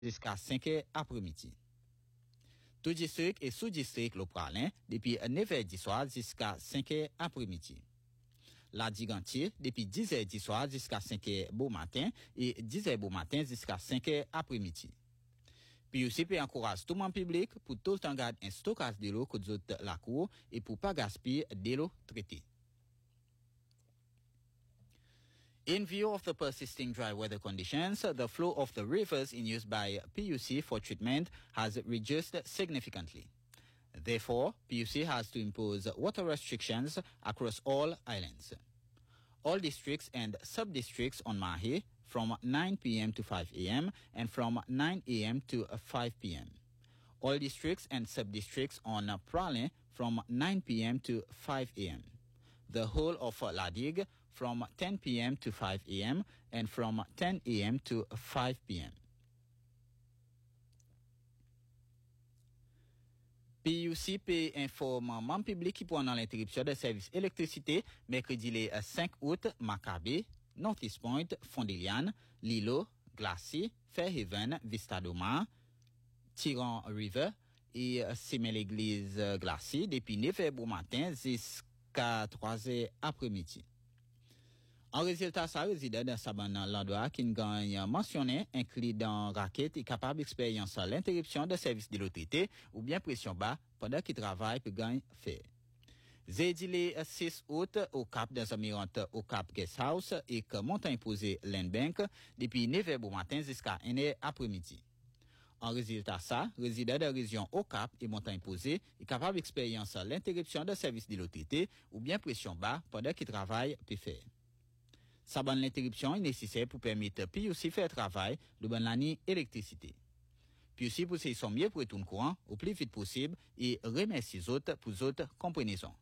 jusqu'à 5 heures après-midi. Tout district et sous-district le pralin depuis 9 heures du soir jusqu'à 5 heures après-midi. La Digantier depuis 10 heures du soir jusqu'à 5 heures beau matin et 10 heures beau matin jusqu'à 5 heures après-midi. Puis aussi, peut encourager tout le monde public pour tout le temps garder un stockage de l'eau que d'autres la cour et pour pas gaspiller de l'eau traitée. In view of the persisting dry weather conditions, the flow of the rivers in use by PUC for treatment has reduced significantly. Therefore, PUC has to impose water restrictions across all islands. All districts and sub-districts on Mahe from 9 p.m. to 5 a.m. and from 9 a.m. to 5 p.m. All districts and sub-districts on Pralin from 9 p.m. to 5 a.m. The whole of La Digue from 10 p.m. to 5 a.m. and from 10 a.m. to 5 p.m. PUC informe membres publics qui pendant l'interruption de service électricité mercredi le 5 août, Macabé, Northeast Point, Fondelian, Lilo, Glacier, Fairhaven, Vista do Mar, Tiran River et Semel Église Glacier depuis 9 heures du matin jusqu'à 3 heures après-midi. En résultat, ça résident dans Saban Landoa qui gagne mentionné inclus dans raquette et capable d'expérience l'interruption de service d'électricité ou bien pression bas pendant qu'il travaille pour gagner fait. Jeudi le 6 août au Cap des Amirantes au Cap Guest House et que montagne posée Land Bank depuis 9 heures du matin jusqu'à 1 heure après-midi. En résultat, ça, résident de la région au Cap et montagne posée est capable d'expérience l'interruption de service d'électricité ou bien pression bas pendant qu'il travaille pour faire. Sa bonne l'interruption est nécessaire pour permettre PUC faire travail de bonne l'année électricité. PUC possède son mieux pour retourner courant au plus vite possible et remercie les autres pour les autres compréhensions.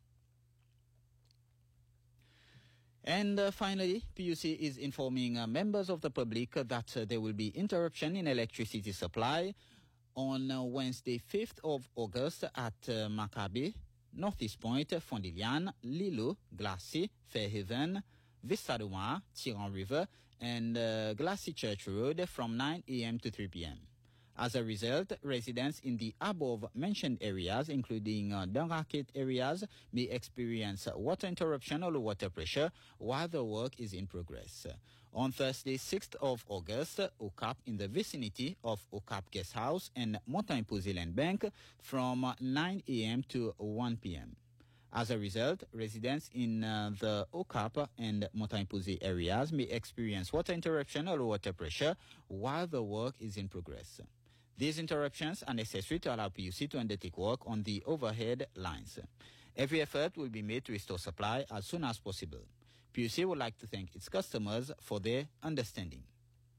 And finally, PUC is informing members of the public that there will be interruption in electricity supply on Wednesday 5th of August at Maccabi, Northeast Point, Fondelian, Lilo, Glacier, Fairhaven, Vista do Mar, Tiran River, and Glacier Church Road from 9 a.m. to 3 p.m. As a result, residents in the above-mentioned areas, including down-racket areas, may experience water interruption or low water pressure while the work is in progress. On Thursday, 6th of August, OCAP in the vicinity of OCAP Guest House and Montagne Posée Land Bank from 9 a.m. to 1 p.m. As a result, residents in the OCAP and Montagne Posée areas may experience water interruption or low water pressure while the work is in progress. These interruptions are necessary to allow PUC to undertake work on the overhead lines. Every effort will be made to restore supply as soon as possible. PUC would like to thank its customers for their understanding.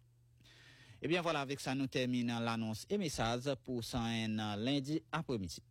Et bien voilà, avec ça nous terminons l'annonce et message pour lundi après-midi.